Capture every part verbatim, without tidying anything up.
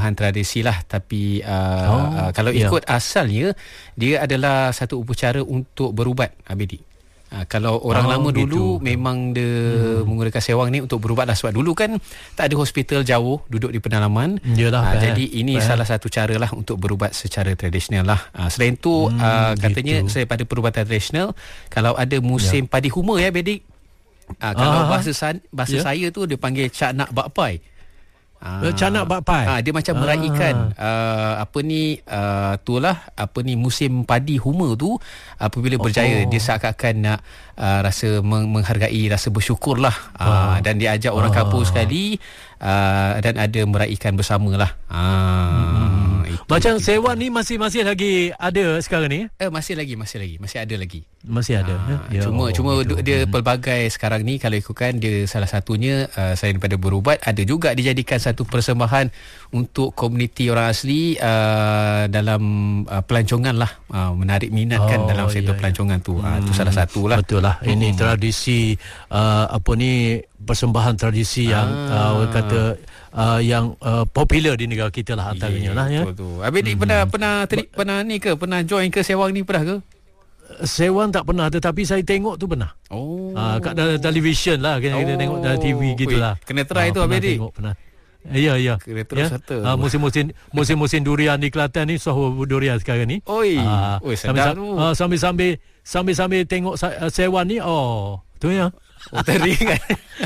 tradisi lah, tapi uh, oh, uh, kalau yeah. ikut asalnya dia adalah satu upacara untuk berubat, Abedik. Ha, kalau orang oh, lama dulu gitu. Memang dia hmm. menggunakan sewang ni untuk berubat lah, sebab dulu kan tak ada hospital jauh, duduk di pedalaman. Yalah, ha, jadi ini bah. salah satu cara lah untuk berubat secara tradisional lah. Ha, selain tu hmm, uh, katanya gitu. Daripada perubatan tradisional, kalau ada musim ya. padi huma ya Bedik, ha, kalau ah, bahasa san, bahasa ya. saya tu dia panggil cak nak bakpai. Ah, Canak bakpai. Ah, dia macam meraihkan ah. uh, apa ni uh, itulah apa ni musim padi huma tu, apabila oh. berjaya dia seakan-akan nak uh, rasa meng- menghargai, rasa bersyukurlah, ah. uh, dan dia ajak orang ah. kampung sekali uh, dan ada meraihkan bersamalah. Ah. Hmm. Macam sewan ni masih masih lagi ada sekarang ni? Eh masih lagi masih lagi masih ada lagi. Masih ada. Ah. Ya. Cuma oh, cuma gitu. dia hmm. pelbagai sekarang ni, kalau ikutkan dia salah satunya uh, selain daripada berubat, ada juga dijadikan satu persembahan untuk komuniti orang asli uh, dalam uh, pelancongan lah, uh, menarik minat oh, kan dalam sektor iya, pelancongan tu. Hmm. Uh, tu salah satu lah. Betul lah. Ini hmm. tradisi uh, apa ni persembahan tradisi yang ah. uh, orang kata uh, yang uh, popular di negara kita lah antaranya yeah, lah ya. Betul tu. Abedik hmm. pernah pernah teri, pernah ni ke pernah join ke sewang ni pernah ke? Sewang tak pernah, tetapi saya tengok tu pernah. Oh. Uh, kat dalam televisyen lah, kena oh. tengok dalam T V gitulah. Kena try uh, tu Abedik. Tengok pernah. Ya ya. Kena terus ya. serta. Uh, musim-musim musim-musim durian di Kelantan ni, sahur durian sekarang ni. Oi. Uh, Oi sedap tu. Uh, sambil-sambil sambil-sambil tengok uh, sewan ni. Oh, tu ya. Oh, teringat.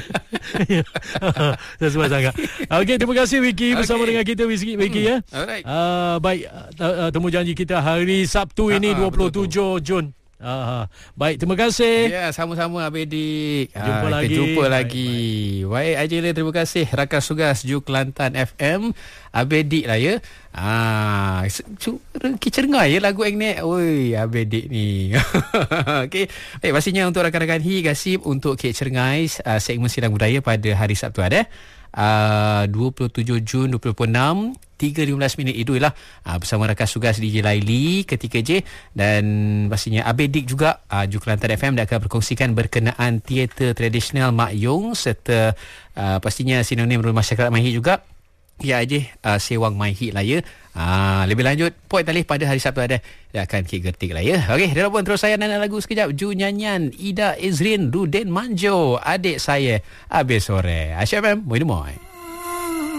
Sesuai sangat. Okey, terima kasih Wiki bersama okay. dengan kita Wiki, Wiki hmm. ya. Alright. Uh, baik, uh, temu janji kita hari Sabtu ini uh-huh, dua puluh tujuh Jun. Uh, baik, terima kasih. Ya, sama-sama Abedik. Jumpa ha, lagi. Kita jumpa lagi. Baik, Ajila, terima kasih. Rakan Sugas Ju Kelantan F M. Abedik lah ya. Ah, kicengai ya lagu yang ni. Oi, Abedik ni. Okey. Baik, pastinya untuk rakan-rakan Hi Gasip untuk Kek Cengai uh, segmen Sidang Budaya pada hari Sabtu ada. Uh, dua puluh tujuh Jun dua ribu enam, tiga lima belas minit itu lah uh, bersama rakan Sugas D J Laili ketika J, dan pastinya Abedik juga uh, Ju Kelantan F M dia akan berkongsikan berkenaan teater tradisional Mak Yong serta uh, pastinya sinonim rumah masyarakat Mai Hit juga. Ya aja uh, sewang Mai Hit lah ya. Ah, lebih lanjut point talih pada hari Sabtu ada dia akan kek gertik lah ya. Okey, dia pun terus saya nana lagu sekejap. Ju nyanyian Ida Izrin Rudin Manjo, adik saya habis sore. Asyik fam, moi moi.